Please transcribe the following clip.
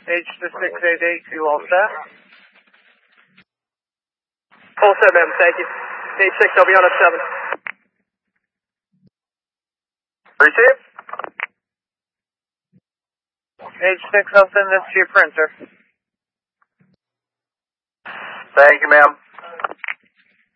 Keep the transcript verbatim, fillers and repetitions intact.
H two six eight eight, you all set? All set, ma'am. Thank you. Eight six, I'll be on at seven. Receive. H six, I'll send this to your printer. Thank you, ma'am.